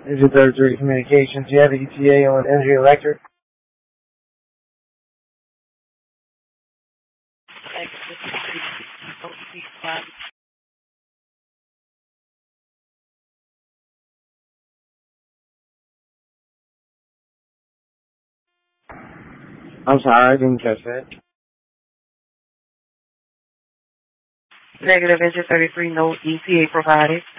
Engine 33 Communications. You have the ETA on Energy Electric? I'm sorry, I didn't catch that. Negative, Engine 33, no ETA provided.